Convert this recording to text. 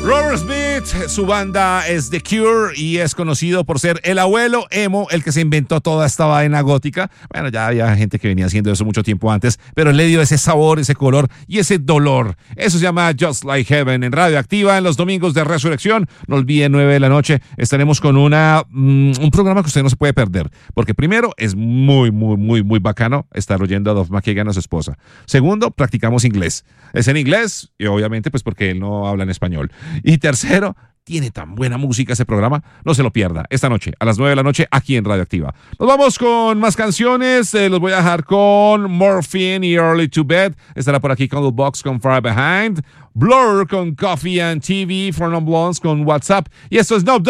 Robert Smith, su banda es The Cure y es conocido por ser el abuelo emo, el que se inventó toda esta vaina gótica. Bueno, ya había gente que venía haciendo eso mucho tiempo antes, pero él le dio ese sabor, ese color y ese dolor. Eso se llama Just Like Heaven en Radioactiva en los domingos de Resurrección. No olviden, 9 de la noche, estaremos con un programa que usted no se puede perder, porque primero es muy bacano estar oyendo a Duff McKagan, a su esposa. Segundo, practicamos inglés. Es en inglés y obviamente pues porque él no habla en español. Y tercero, tiene tan buena música ese programa, no se lo pierda. Esta noche, a las 9 de la noche, aquí en Radioactiva. Nos vamos con más canciones. Los voy a dejar con Morphine y Early to Bed. Estará por aquí con The Box con Far Behind. Blur con Coffee and TV. For Non Blondes con WhatsApp. Y esto es No